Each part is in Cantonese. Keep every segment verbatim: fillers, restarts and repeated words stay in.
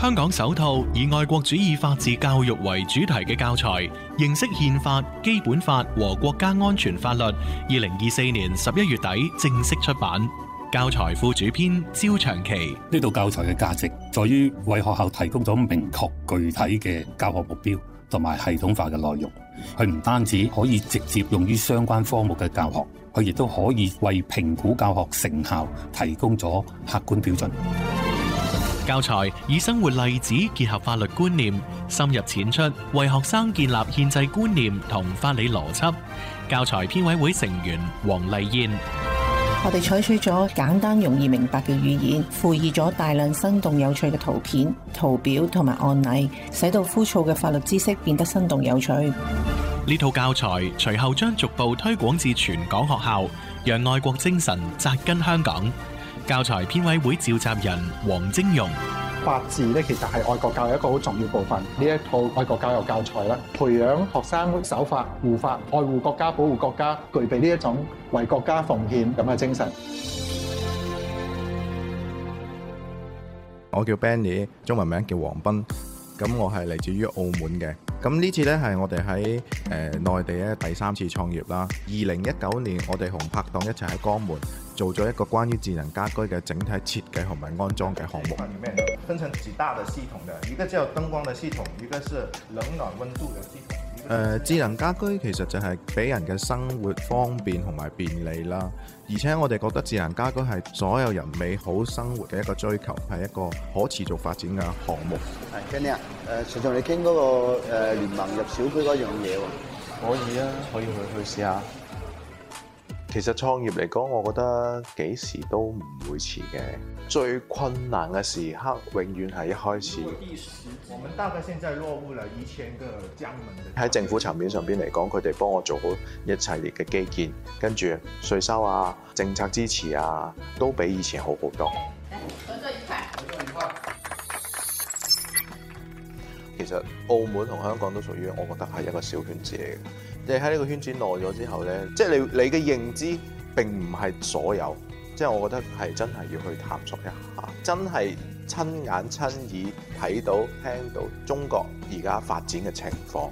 香港首套以愛國主義法治教育為主題嘅教材，認識憲法、基本法和國家安全法律，二零二四年十一月底正式出版。教材副主編焦長期： 呢套教材嘅價值在於為學校提供咗明確具體嘅教學目標同埋系統化嘅內容。佢唔單止可以直接用於相關科目嘅教學，佢亦都可以為評估教學成效提供咗客觀標準。 教材以生活例子結合法律觀念，深入淺出，為學生建立憲制觀念同法理邏輯。教材編委會成員黃麗燕： 我哋採取咗簡單容易明白嘅語言，附以咗大量生動有趣嘅圖片、圖表同埋案例，使到枯燥嘅法律知識變得生動有趣。 呢套教材隨後將逐步推廣至全港學校，讓愛國精神扎根香港。教材編委會召集人黃晶容： 法治咧，其實係愛國教育一個好重要部分。呢一套愛國教育教材咧，培養學生守法、護法、愛護國家、保護國家，具備呢一種為國家奉獻咁嘅精神。 我叫 Benny， 中文名叫黃斌。咁我係嚟自於澳門嘅。咁呢次咧係我哋喺誒內地咧第三次創業啦。二零一九年，我哋同拍檔一齊喺江門做咗一個關於智能家居嘅整體設計同埋安裝嘅項目。裡面分成幾大嘅系統嘅，一個叫燈光嘅系統，一個是冷暖溫度嘅系統。誒、呃、智能家居其實就係俾人嘅生活方便同埋便利啦，而且我哋覺得智能家居係所有人美好生活嘅一個追求，係一個可持續發展嘅項目。 係 Kenny 啊，誒想同你傾嗰個誒聯盟入小區嗰樣嘢喎。 可以啊，可以去去試下。其實創業嚟講，我覺得幾時都唔會遲嘅。最困難嘅時刻，永遠係一開始。 我們大概現在落戶了一千個江門的。 喺政府層面上邊嚟講，佢哋幫我做好一系列嘅基建，跟住稅收啊、政策支持啊，都比以前好好多。 合作愉快，合作愉快。 其實澳門同香港都屬於，我覺得係一個小圈子嚟嘅。你喺呢個圈子耐咗之後咧，即係你你嘅認知並唔係所有，即係我覺得係真係要去探索一下，真係親眼親耳睇到聽到中國而家發展嘅情況。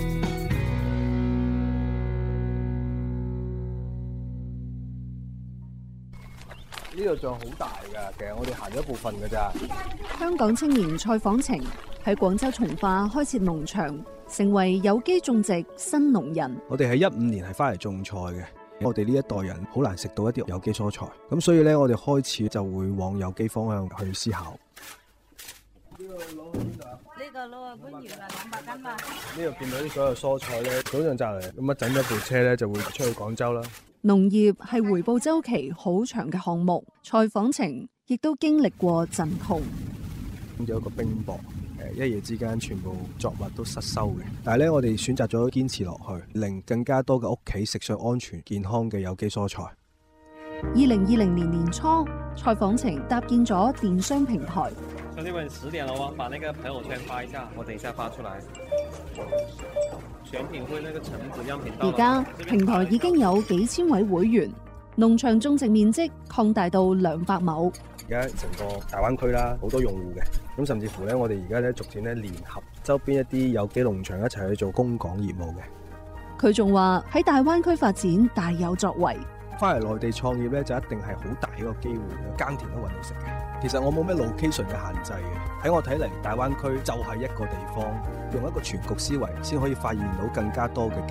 呢度仲好大㗎，其實我哋行咗一部分㗎咋。 香港青年蔡訪程喺廣州從化開設農場，成為有機種植新農人。 我哋喺一五年係翻嚟種菜嘅，我哋呢一代人好難食到一啲有機蔬菜，咁所以咧我哋開始就會往有機方向去思考。呢個攞去邊度啊？呢個攞去官窯啦，兩百斤嘛。呢度見到啲所有蔬菜咧，早上摘嚟，咁一陣一部車咧就會出去廣州啦。 農業係回報週期好長嘅項目，蔡訪程亦都經歷過陣窮。 有一個冰雹，誒一夜之間全部作物都失收嘅。但係咧，我哋選擇咗堅持落去，令更加多嘅屋企食上安全健康嘅有機蔬菜。 二零二零年年初，蔡訪程搭建咗電商平台。 兄弟們，十點了喎，把那個朋友圈發一下，我等一下發出來。選品會那個橙子樣品到。 而家平台已經有幾千位會員，農場種植面積擴大到兩百畝。 而家成個大灣區啦，好多用戶嘅，咁甚至乎咧，我哋而家咧逐漸咧聯合周邊一啲有機農場一齊去做供港業務嘅。 佢仲話喺大灣區發展大有作為。 翻嚟內地創業咧，就一定係好大一個機會，耕田都搵到食嘅。其實我冇咩 location 嘅限制嘅，喺我睇嚟，大灣區就係一個地方，用一個全局思維，先可以發現到更加多嘅機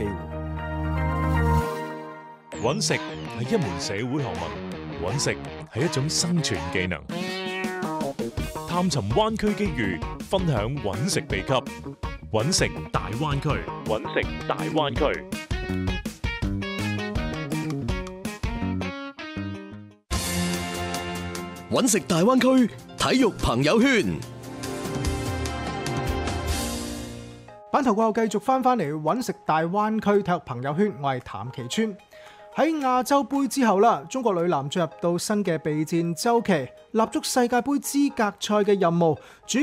會。 搵食係一門社會學問，搵食係一種生存技能。探尋灣區機遇，分享搵食秘笈，搵食大灣區，搵食大灣區。 搵食大灣區體育朋友圈， 版頭過後繼續翻返嚟搵食大灣區體育朋友圈，我係譚其川。喺亞洲盃之後啦，中國女籃進入到新嘅備戰週期，立足世界盃資格賽嘅任務，主